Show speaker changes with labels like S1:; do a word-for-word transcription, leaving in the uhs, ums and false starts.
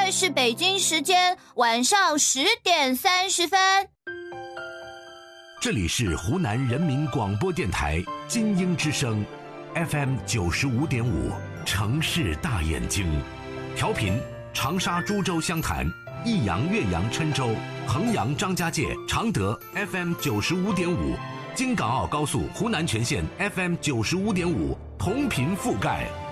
S1: 在是北京时间晚上十点三十分。
S2: 这里是湖南人民广播电台金鹰之声 F M 九十五点五，城市大眼睛，调频长沙、株洲、湘潭、益阳、岳阳、郴州、衡阳、张家界、常德 F M 九十五点五，京港澳高速湖南全线 F M 九十五点五，同频覆盖。